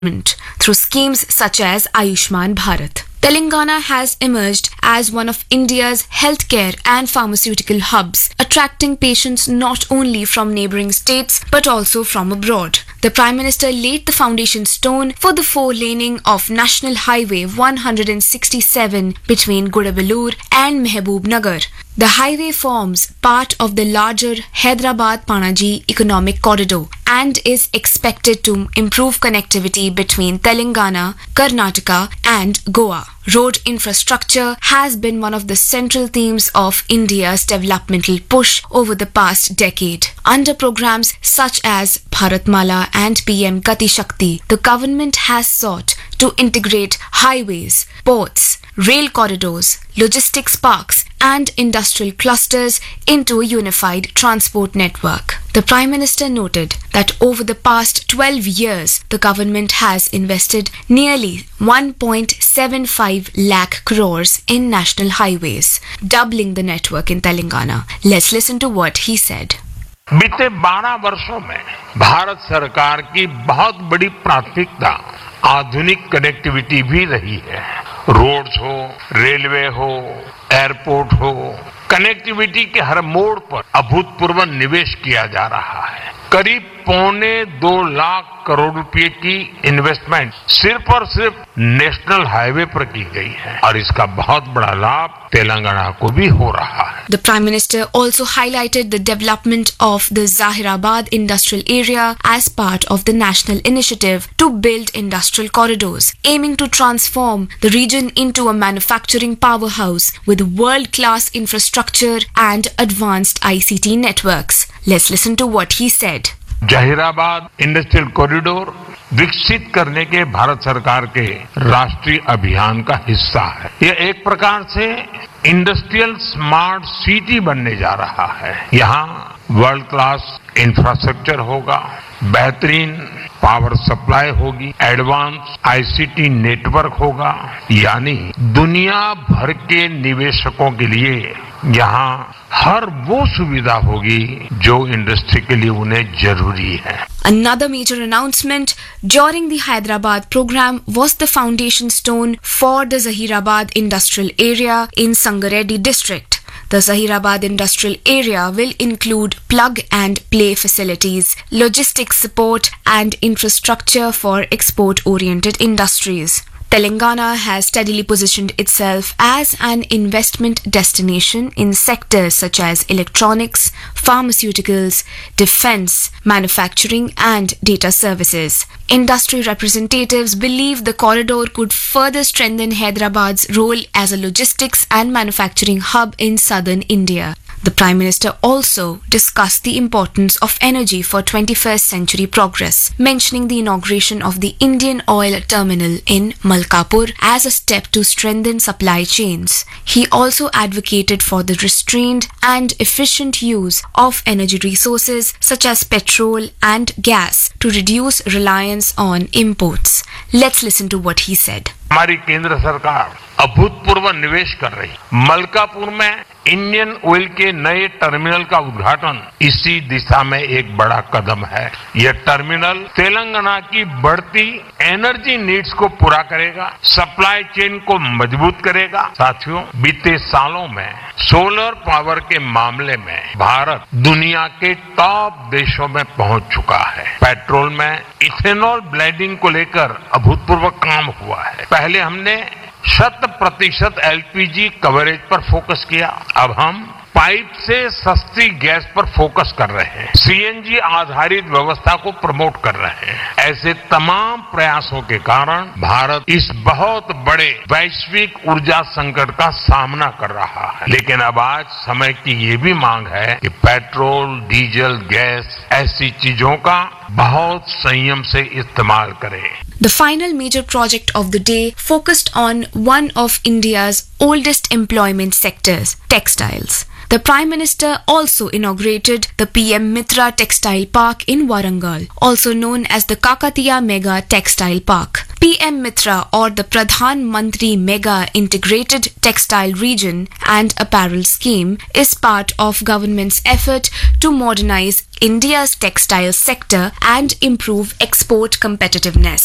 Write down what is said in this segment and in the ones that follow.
through schemes such as Ayushman Bharat. Telangana has emerged as one of India's healthcare and pharmaceutical hubs, attracting patients not only from neighbouring states but also from abroad. The Prime Minister laid the foundation stone for the four-laning of National Highway 167 between Gudabalur and Mehboob-Nagar. The highway forms part of the larger Hyderabad-Panaji economic corridor and is expected to improve connectivity between Telangana, Karnataka and Goa. Road infrastructure has been one of the central themes of India's developmental push over the past decade. Under programs such as Bharatmala and PM Gati Shakti, the government has sought to integrate highways, ports, rail corridors, logistics parks and industrial clusters into a unified transport network. The Prime Minister noted that over the past 12 years, the government has invested nearly 1.75 lakh crores in national highways, doubling the network in Telangana. Let's listen to what he said. बीते 12 वर्षों में भारत सरकार की बहुत बड़ी प्राथमिकता आधुनिक connectivity भी रही है। रोड्स हो, रेलवे हो, एयरपोर्ट हो, कनेक्टिविटी के हर मोड़ पर अभूतपूर्व निवेश किया जा रहा है। करीब 1.25 लाख करोड़ रुपए की इन्वेस्टमेंट सिर्फ और सिर्फ नेशनल हाईवे पर की गई है और इसका बहुत बड़ा लाभ तेलंगाना को भी हो रहा है। The Prime Minister also highlighted the development of the Zahirabad industrial area as part of the national initiative to build industrial corridors, aiming to transform the region into a manufacturing powerhouse with world-class infrastructure and advanced ICT networks. Let's listen to what he said. Zaheerabad industrial corridor विकसित करने के भारत सरकार के राष्ट्रीय अभियान का हिस्सा है। यह एक प्रकार से इंडस्ट्रियल स्मार्ट सिटी बनने जा रहा है। यहाँ वर्ल्ड क्लास इंफ्रास्ट्रक्चर होगा, बेहतरीन पावर सप्लाई होगी, एडवांस आईसीटी नेटवर्क होगा, यानी दुनिया भर के निवेशकों के लिए यहाँ हर वो सुविधा होगी जो इंडस्ट्री के लिए उन्हें जरूरी है। Another major announcement during the Hyderabad program was the foundation stone for the Zahirabad industrial area in Sangareddy district. The Zahirabad industrial area will include plug and play facilities, logistics support and infrastructure for export-oriented industries. Telangana has steadily positioned itself as an investment destination in sectors such as electronics, pharmaceuticals, defense, manufacturing and data services. Industry representatives believe the corridor could further strengthen Hyderabad's role as a logistics and manufacturing hub in southern India. The Prime Minister also discussed the importance of energy for 21st century progress, mentioning the inauguration of the Indian Oil Terminal in Malkapur as a step to strengthen supply chains. He also advocated for the restrained and efficient use of energy resources such as petrol and gas to reduce reliance on imports. Let's listen to what he said. हमारी केंद्र सरकार अभूतपूर्व निवेश कर रही है। मलकापुर में Indian oil के नए टर्मिनल का उद्घाटन इसी दिशा में एक बड़ा कदम है। यह टर्मिनल तेलंगाना की बढ़ती एनर्जी नीड्स को पूरा करेगा, सप्लाई चेन को मजबूत करेगा। साथियों, बीते सालों में सोलर पावर के मामले में भारत दुनिया के टॉप देशों में पहुंच चुका है। पेट्रोल में इथेनॉल ब्लेंडिंग को लेकर अभूतपूर्व काम हुआ है। पहले हमने 100% एलपीजी कवरेज पर फोकस किया, अब हम पाइप से सस्ती गैस पर फोकस कर रहे हैं। सीएनजी आधारित व्यवस्था को प्रमोट कर रहे हैं। ऐसे तमाम प्रयासों के कारण भारत इस बहुत बड़े वैश्विक ऊर्जा संकट का सामना कर रहा है। लेकिन अब आज समय की ये भी मांग है कि पेट्रोल, डीजल, गैस ऐसी चीजों का बहुत संयम से इस्तेमाल करें। The final major project of the day focused on one of India's oldest employment sectors, textiles. The Prime Minister also inaugurated the PM Mitra Textile Park in Warangal, also known as the Kakatiya Mega Textile Park. PM Mitra, or the Pradhan Mantri Mega Integrated Textile Region and Apparel Scheme, is part of government's effort to modernize India's textile sector and improve export competitiveness.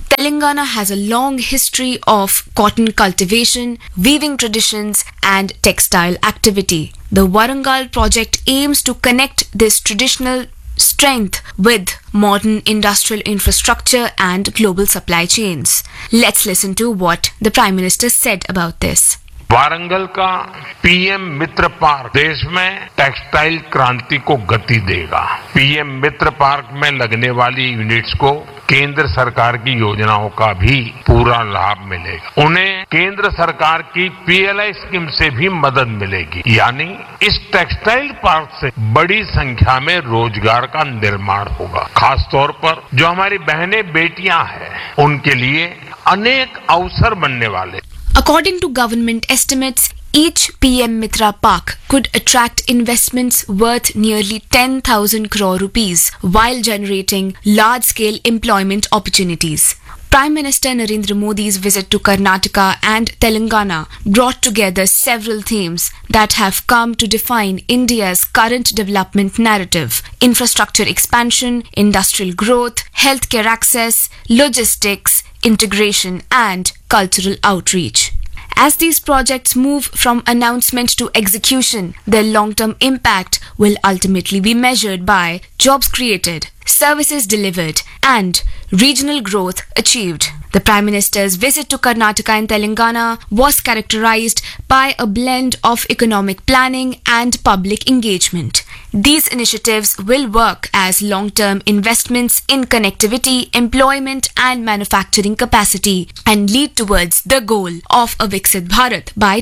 Telangana has a long history of cotton cultivation, weaving traditions, and textile activity. The Warangal project aims to connect this traditional strength with modern industrial infrastructure and global supply chains. Let's listen to what the Prime Minister said about this. Warangal का PM मित्र park देश में textile क्रांति को गति देगा। PM मित्र park में लगने वाली यूनिट्स को केंद्र सरकार की योजनाओं का भी पूरा लाभ मिलेगा। उन्हें केंद्र सरकार की पीएलआई स्कीम से भी मदद मिलेगी। यानी इस टेक्सटाइल पार्क से बड़ी संख्या में रोजगार का निर्माण होगा। खास तौर पर जो हमारी बहनें बेटियां हैं उनके लिए अनेक अवसर बनने वाले। According to government estimates, each PM Mitra Park could attract investments worth nearly 10,000 crore rupees while generating large-scale employment opportunities. Prime Minister Narendra Modi's visit to Karnataka and Telangana brought together several themes that have come to define India's current development narrative: infrastructure expansion, industrial growth, healthcare access, logistics, integration, and cultural outreach. As these projects move from announcement to execution, their long-term impact will ultimately be measured by jobs created, services delivered, and regional growth achieved. The Prime Minister's visit to Karnataka and Telangana was characterized by a blend of economic planning and public engagement. These initiatives will work as long-term investments in connectivity, employment, and manufacturing capacity and lead towards the goal of a Viksit Bharat by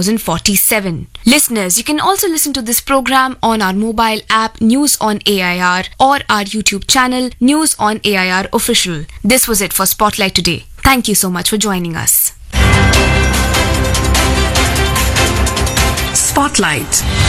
2047. Listeners, you can also listen to this program on our mobile app News on AIR or our YouTube channel News on AIR Official. This was it for Spotlight today. Thank you so much for joining us. Spotlight.